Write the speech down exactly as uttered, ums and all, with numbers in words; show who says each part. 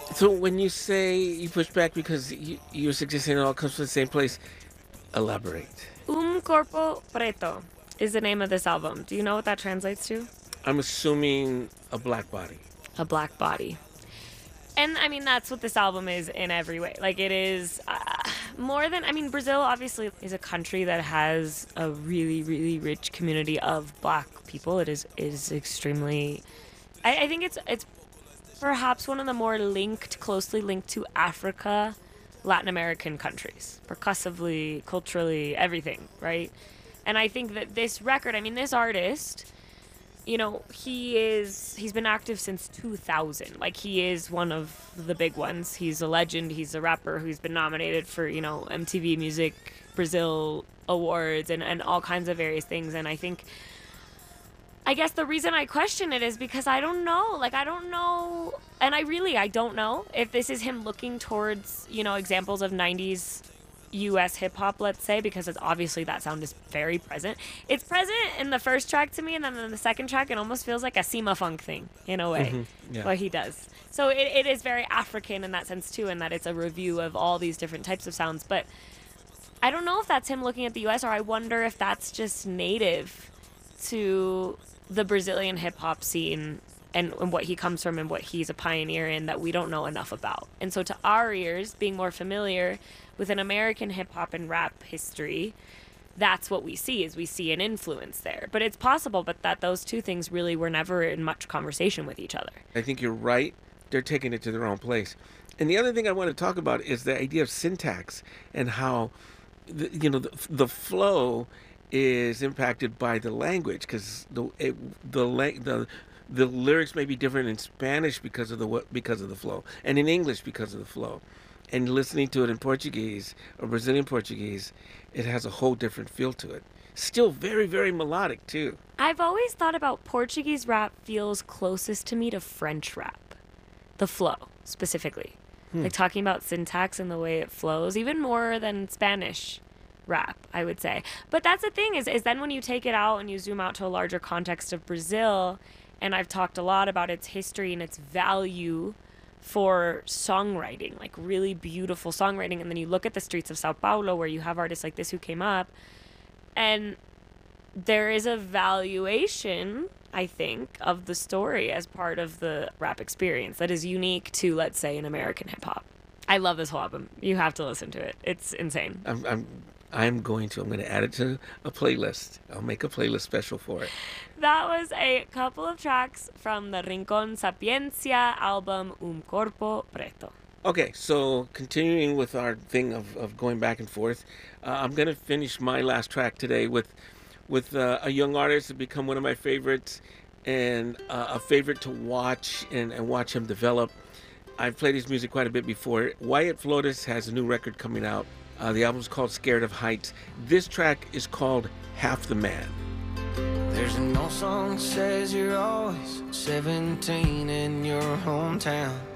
Speaker 1: So when you say you push back because you, you're suggesting it all comes from the same place, elaborate.
Speaker 2: Um Corpo Preto is the name of this album. Do you know what that translates to?
Speaker 1: I'm assuming a black body.
Speaker 2: A black body. And I mean, that's what this album is in every way. Like, it is uh, more than, I mean, Brazil obviously is a country that has a really, really rich community of black people. It is is extremely, I, I think it's it's perhaps one of the more linked, closely linked to Africa, Latin American countries, percussively, culturally, everything, right? And I think that this record, I mean, this artist, you know, he is he's been active since two thousand. Like, he is one of the big ones. He's a legend. He's a rapper who's been nominated for, you know, M T V Music Brazil awards and, and all kinds of various things. And I think I guess the reason I question it is because I don't know. Like, I don't know. And I really, I don't know if this is him looking towards, you know, examples of nineties U S hip hop, let's say, because it's obviously that sound is very present. It's present in the first track to me, and then in the second track, it almost feels like a Sima Funk thing in a way,
Speaker 1: Mm-hmm. Yeah.
Speaker 2: what he does. So it, it is very African in that sense, too, in that it's a review of all these different types of sounds. But I don't know if that's him looking at the U S, or I wonder if that's just native to the Brazilian hip hop scene and, and what he comes from and what he's a pioneer in that we don't know enough about. And so to our ears, being more familiar with an American hip hop and rap history, that's what we see is we see an influence there. But it's possible but that those two things really were never in much conversation with each other.
Speaker 1: I think you're right. They're taking it to their own place. And the other thing I want to talk about is the idea of syntax and how, the, you know, the, the flow is impacted by the language because the it, the the the lyrics may be different in Spanish because of the because of the flow, and in English because of the flow. And listening to it in Portuguese or Brazilian Portuguese, it has a whole different feel to it. Still very, very melodic too.
Speaker 2: I've always thought about Portuguese rap feels closest to me to French rap. The flow, specifically.
Speaker 1: Hmm.
Speaker 2: Like, talking about syntax and the way it flows, even more than Spanish rap, I would say. But that's the thing is, is then when you take it out and you zoom out to a larger context of Brazil, and I've talked a lot about its history and its value for songwriting, like really beautiful songwriting. And then you look at the streets of Sao Paulo where you have artists like this who came up, and there is a valuation, I think, of the story as part of the rap experience that is unique to, let's say, an American hip hop. I love this whole album. You have to listen to it. It's insane.
Speaker 1: I'm, I'm I'm going to I'm going to add it to a playlist. I'll make a playlist special for it.
Speaker 2: That was a couple of tracks from the Rincon Sapiencia album Um Corpo Preto.
Speaker 1: Okay, so continuing with our thing of, of going back and forth, uh, I'm going to finish my last track today with with uh, a young artist that become one of my favorites and uh, a favorite to watch and, and watch him develop. I've played his music quite a bit before. Wyatt Flores has a new record coming out. Uh, the album's called Scared of Heights. This track is called Half the Man.
Speaker 3: There's an old song that says you're always seventeen in your hometown.